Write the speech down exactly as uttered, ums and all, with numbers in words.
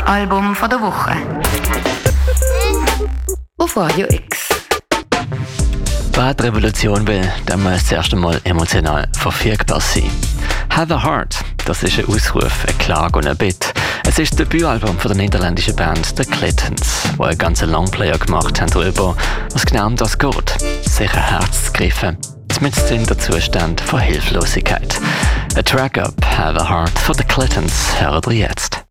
Album von der Woche. Auf Radio X. Wer die Revolution will, der muss zuerst einmal emotional verfügbar sein. Have a Heart, das ist ein Ausruf, eine Klage und ein Bitt. Es ist das Debütalbum von der niederländischen Band The Clintons, die einen ganzen Longplayer gemacht haben darüber, was genau um das geht. Sich ein Herz zu greifen, mitten in der Zustand von Hilflosigkeit. A Track Up, Have a Heart von The Clintons hören wir jetzt.